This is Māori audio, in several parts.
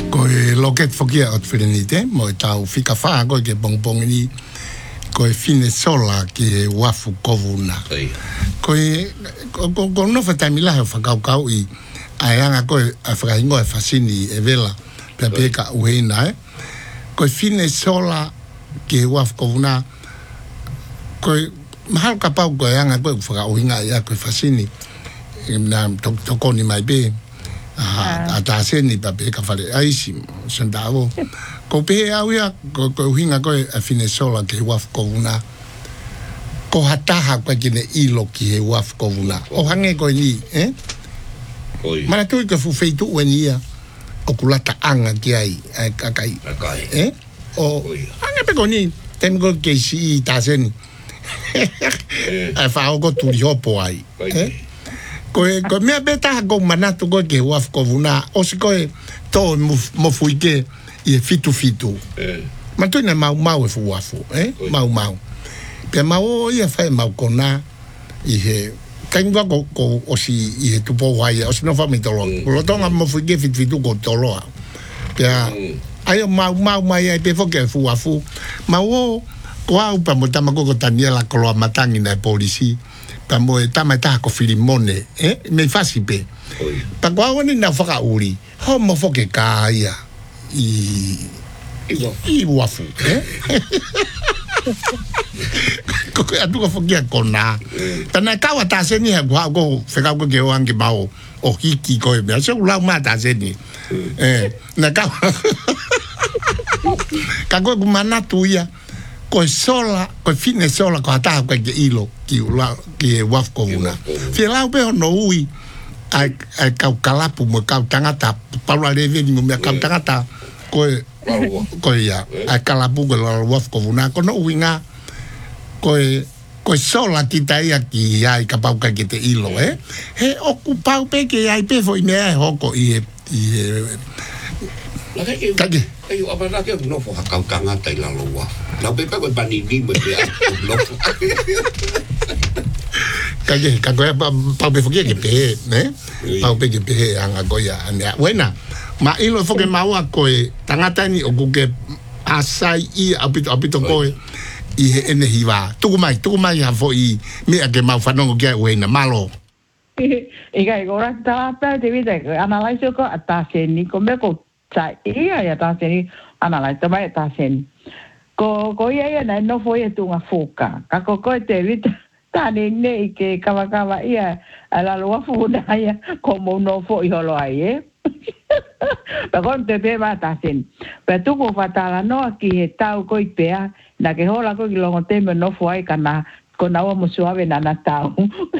ko e loket fokia o frenite mo tau fika fa ko ke bongbong ni ko e fine sola ke wafu kovuna ko no fa tamila fa kau I ayanga ko afra ingo e fasini e vela pe ka uena ko fine sola ke wafu kovuna ko mahal ka pau ko ayanga ko fa uinga ya ko fasini na toko ni mai be ata seni pape ka fale aisi sendavo ko pe awia ko hinga ko a fine sola ke waf ko una ko hataha ko kine ilo ki waf ko una o hange ko ni mana tu ke fu feitu wenia o kulata anga ki ai kai o hange pe ko ni tengo ke si ta seni fa o ko tu yopo ai ko me beta ko manatu ko ke waf ko una o se ko to mo fuike I fitu ma tu na mau e fu wafu mau pe mau ia fa mau kona I he tengo ko o si I tu po wai o si no fa mi tolo lo tonga mo fuike fitu ko tolo pe ayo mau mai pe fo ke fu wafu mau ko au pa mo tama ko Daniela ko lo matangi na polisi tamo tamata ko filimone me fasi pe pa kwa woni na faka uri ho mo foke kaya I wafu ko atu ko fokia kona tana kawa ta seni ha go feka ko ke wangi bao o hiki ko me se ula ma ta seni na kawa ka go mana tuya ko sola ko fine sola ko ata ko ke ilo ki ula ki waf ko una fi la pe no ui ai ka kalapu mo ka tangata paula leve ni mo ka tangata ko ya ai kalapu ko la waf ko una ko no winga ko sola kita ia ki ai ka pau ka ke te ilo he ocupau pe ke ai pe foi me hoko I Kage. Ayo apa lagi no fo hakau kanga tai la loa. Na pe ko bani ni mo pe no. Kage pa pe fokia ke pe, Pa pe ke pe anga goya ane. Buena. Ma ilo fo ke maua ko tangata ni o ke asai I apito ko I ene hiva. Tukumai ha fo I me ake mau fanongo ke wena malo. Iga igora ta pa te vida analyze ko atase ni ko me ko sa ia ya ta seni analyze mai ta sen ko ia na no foi tu nga foka ka ko te vita ta ne ke kava ia ala lo funa ia como no foi holo ai pa kon te pe va ta sen pa tu ko fatala no ki tau ko ipea na ke hola ko lo te no foi kana ko na mo suave na tau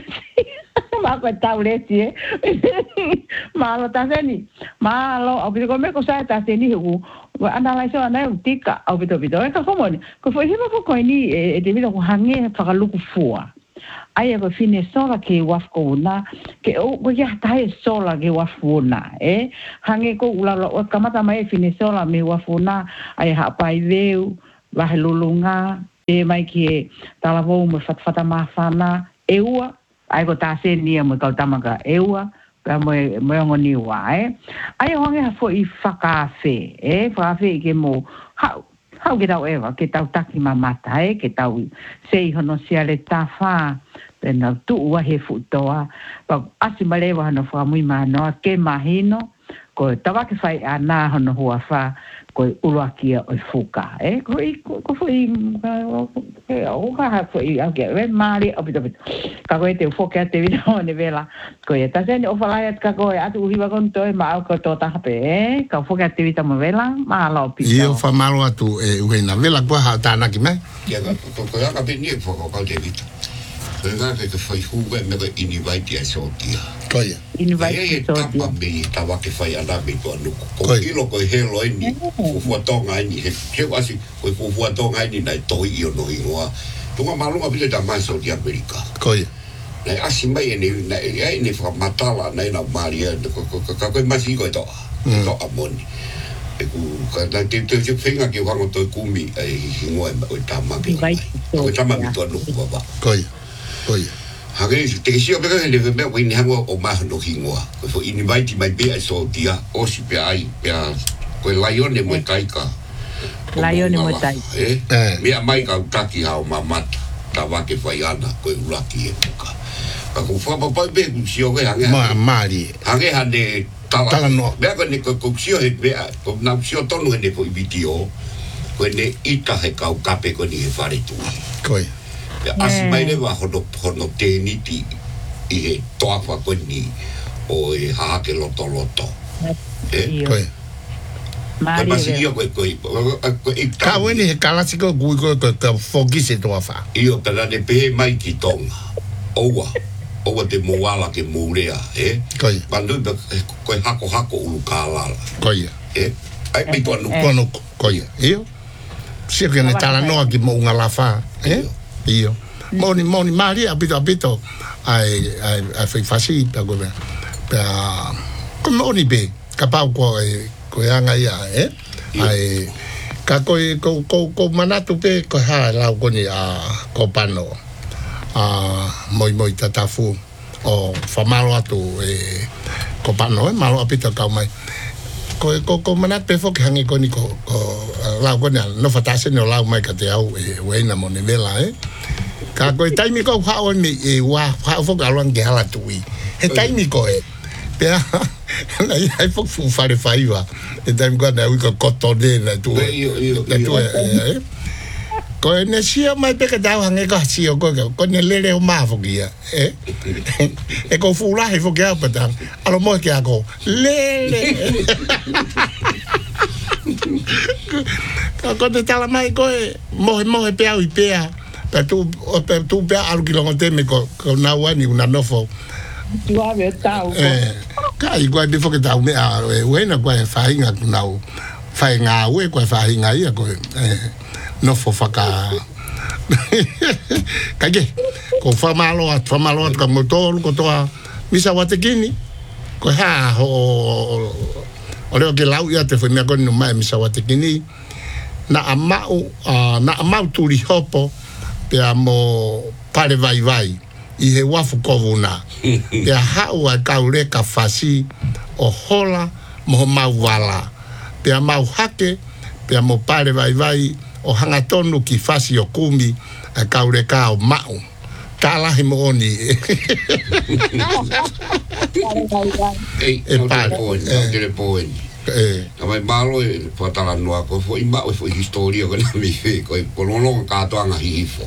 ma ko tau leti ma lo ta seni ma lo o ko me ko sa ta seni u analyze ana tika au bito ka como ko foi hima ko ni de mi ko hange fa lu ku fua ai ko fine sola ke waf ko na ke o ya ta e sola ke waf na hange ko ula o kamata mai fine sola me waf na ai ha pai veu va lulunga mai ki tala vo mo fata mafana ua ai ko ta se ni mo ka tamaka ua ka mo ngoni wa ai honge ha fo I fakafe fakafe ke mo how get out ever ke tau taki mamata ke tau sei hono sia le tafa pena tu wa he futoa pa asimalewa no fa muy mano ke mahino ko tava ke fai ana hono hua fa ko uluakia o fuka ko foi o ka foi ake ve mari o bito ka ko te foka te vida ne vela ko ta sen o fala ka ko atu hiwa kon to ma ko to ta pe ka foka te vida mo vela ma lo pi io fa malo atu uena vela ko ha ta na ki me ya ko ka pe ni fo ko te vida Nga ke fai huwe me ko invite ya sotia. Koia. Invite sotia. Me tava ke fai ana me to anu. Ko kilo ko helo ni. Fu tonga ni. He wasi ko fu tonga ni na to I no ingoa. Tunga malunga bile da mai sotia Amerika. Koia. Na asimai ni ni fa matala na na Maria ko masi ko to. To amoni. Ka te finga ke wango to kumi ai ingoa o tama. Ko tama mi to anu ba. Koia. Koia. Hage te si o pega le me wini hango o ma no hingoa. Ko invite mai be so dia o si pe ai pe Koe laione mo taika. Laione mo taika. Mea mai ka taki hao mamata. Ta wake whai ana koe uraki e puka. Ka ko whapapai be kusio koe hange. Maari. Hange hane tala no. Mea koe ne koe kusio he mea. Ko na kusio tonu he ne po ibitio. Koe ne ita he kau kape koe ni he whare tui. Koe. Asi mai rewa hono tēniti i he toakwa koe ni o e haake loto. Koe. Koe masio koe. Ka wene he kalasiko kui koe fokise toa wha. Io, pera ne pehe mai ki tonga. Oua te moala ke mourea, Koe. Pandu koe hako ulu kālala. Koe. Ai mi tuanu. Tuanu, koe. Io. Sia ke ne tala noa ki mo unga la wha. Io. Moni mari apito. Ai whasi pa koe. Ko moni be. Ka pau koe anga ia, Ai. Ka ko manatu pe ko ha lau koni ko pano. Moi tatafu o famalo atu ko pano malo apita kau mai. Ko manat pe fo ke hangi koni ko lau koni no fatase no lau mai ka te au weina mo ni vela Ka ko taimi ko ha o mi wa ha fo ka luang ke hala tui. He taimi ko Pea, ai fo fu fare faiva. E taimi ko na wiko kotone na tu. Ko ne sia mai pe ka tau hange ka sio ko ne lele o mafo kia, E ko fu la he fo kia patang. Alo mo kia ko lele. Ko te tala mai ko mohe pea i pea. Pe tu pea alu kilongote me ko na wani una nofo. Tua me tau. Ka i kwa befo ke tau me wena kwa fainga kunau. Fainga we kwa fainga ia ko no fo faka. Kage ko famalo ka motor ko toa misa watekini ko ha o leo ke lau ia te foi me kon no mai misa watekini na amau turi hopo pe amo pare vai I he wafu kovuna. Pe hau a kaure ka fasi o hola mo mau wala. Pe mau hake, pe mo pare vai o hangatonu ki fasi o kumi a kaure ka o mau. Kala he mo oni. Pare poen. Mai malo patala noa ko foi mau foi historia ko na mi fe ko pololo ka to anga hifo.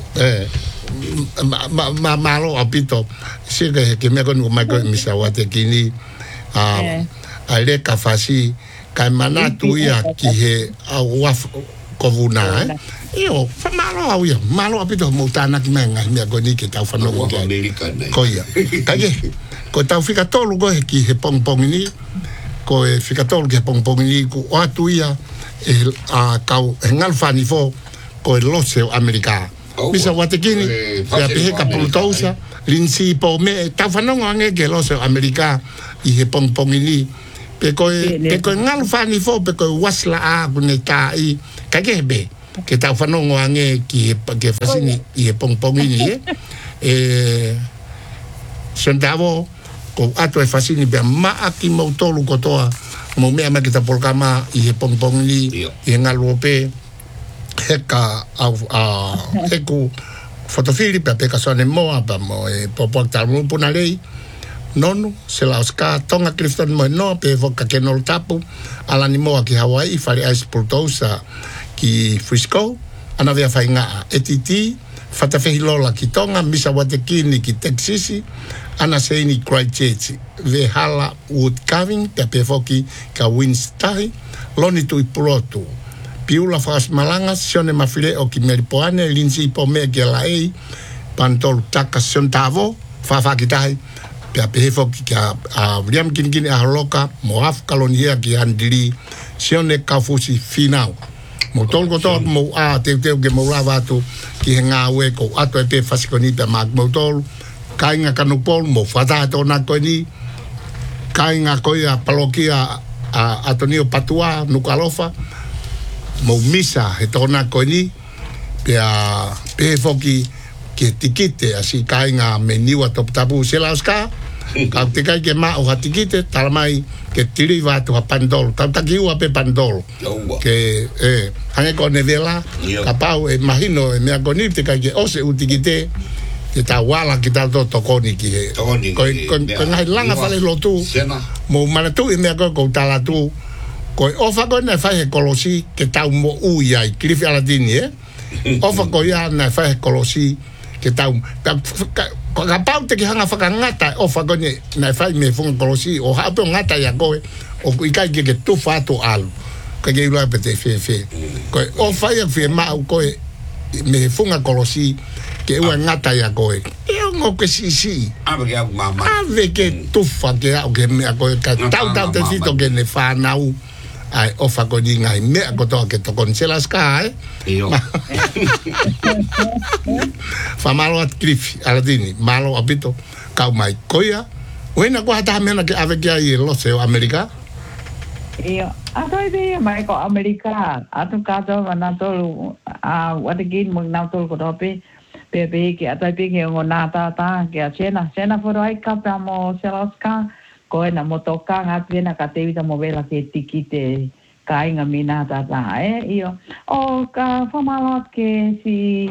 Malo apito si que me con mai con misa watekini ale ka fasi ka manatu ia ki he waf kovuna io fa malo apito mutana ki menga me con ni que tau fa no ko ia ko tau fika tolu ko ki he pong ni ko fika tolu ki pong ni ko atu ia kau ngal fani fo ko lose america Misa watekini ya pehe ka pultausa linsi po me ta fanonga nge ke loso amerika I he pong ini pe ko ngal fani fo pe ko wasla a kuneta I ka ke be ke ta fanonga nge ki ke fasini I he pong ini sentavo ko ato e fasini be ma aki mo tolu ko toa mo me ama ke ta polkama I he pong ini I ngal pe heka heku fotofili pe peka sone moa pa mo popo talu puna lei nonu se la oska tonga Clifton mo no pe foka ke no tapu ala ni moa ki Hawaii fari ice pultosa ki Frisco ana via fainga etiti fatafe lola ki tonga misa watekini ki Texas ana seini Christchurch ve hala wood carving pe foki ka Winstai loni tu ipulotu Piula fas malanga sione mafile o ki meripoane linsi po me ke la pantol taka sentavo fa kitai pe pefo ki William kingin a loka moaf kalonia ki andili sione kafusi finau mo tol ko to mo te ke mo lava tu ki nga we ko ato e pe fasikoni pe mag mo tol kainga kanupol mo fata to na ko ni kainga ko ya palokia atonio patua nukalofa mo misa he tona ko ni pe foki ke tikite asi kainga meniwa top tapu se la ska Ka te kai ke ma o hatikite talamai ke tiri va to pandol. Ta ki ua pe pandol. Ke hange ko nevela ka pau e mahino e mea koni te kai ke ose utikite ke ta wala ki ta to koni ki he. Ko ngai langa fale lotu. Mo manatu e mea ko tala tu. Ko ofa ko na fa he kolosi ke ta mo uia i Cliff Aladini ofa ko ya na fa he kolosi ke ta ka pau te ki hanga whakangata ofa ko na fa me funga kolosi o hape ngata ya koe o ikai ke tu fa to alu ka ke ilo pe te fe ko ofa ya fe ma ko me funga kolosi ke ua ngata ya koe e ngo ke si ave ke mama ave ke tu fa ke o ke me ko ka tau te fito ke ne fa nau ai ofa ko ni ngai me ko to ke to con selas ka io fa malo at Cliff Aladini malo apito ka mai koia wena ko hata mena ke ave ke ai lo se America io ato ide mai ko America ato ka to na to what again mo na to ko dope pe ke ato pe ke ngona ta ke cena for ai ka pa mo selas ka ko na motoka ngapena ka te vita movela ke tikite ka inga mina tata io o ka famalot ke si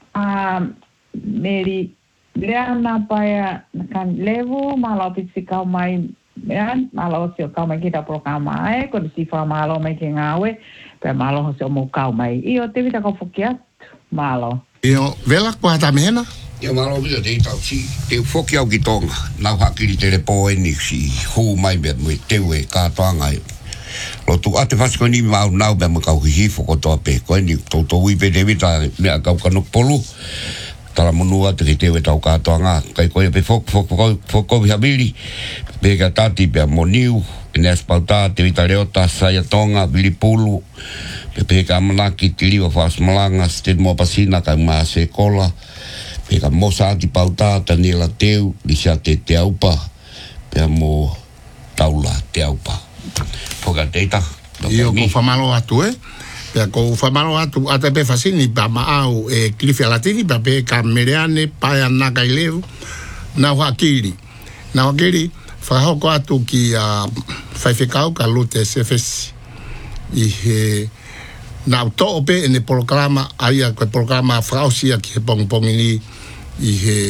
meri leana paya kan levo malo pitsi ka mai yan malo sio ka mai kita programa ko si famalo mai ke ngawe pe malo sio mo ka mai io te vita ko fokiat malo io vela ko hata mena Ia malo bisa te tau si te foki au ki tonga na hakiri te po eni si hu mai be mo te we ka toanga lo tu ate fasko ni mau nau be mo ka hi foko to pe ko ni to wi pe de vita me ka no polu tala monua te we tau ka toanga kai ko pe foko vi habili be ka tati be mo niu nes pauta te vita leota sa ya tonga bili pulu pe ka manaki tili wa fas malanga ste mo pasina ka ma se kola peka mosa ki pauta tanila teu di sia te aupa pe mo taula te aupa poka teita io ko famalo atu pe ko famalo atu ate pe fasini pa maau Cliff Aladini pa pe kamereane pa na kaileu na wakiri fa hoko atu ki faifekau ka lute sefes i he na to pe en el programa ai el programa frausia ki pong ni i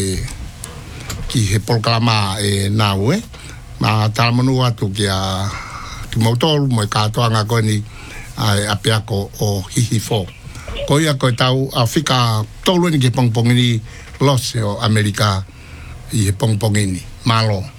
he programa na ma talmanu atu ki motor mo ka to anga ko ni a piako o hihifo ko ia ko tau Afrika tolu ni ki pong ni los o America i he pong ni malo